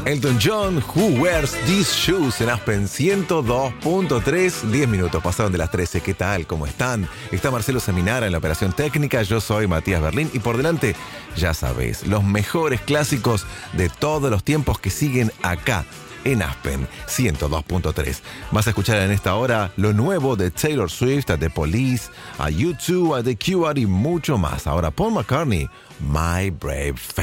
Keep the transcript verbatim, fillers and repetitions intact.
Elton John, Who Wears These Shoes en Aspen ciento dos punto tres. diez minutos pasaron de las trece. ¿Qué tal? ¿Cómo están? Está Marcelo Seminara en la operación técnica. Yo soy Matías Berlín. Y por delante, ya sabés, los mejores clásicos de todos los tiempos que siguen acá en Aspen ciento dos punto tres. Vas a escuchar en esta hora lo nuevo de Taylor Swift, a The Police, a U dos, a The Cure y mucho más. Ahora Paul McCartney, My Brave Fate.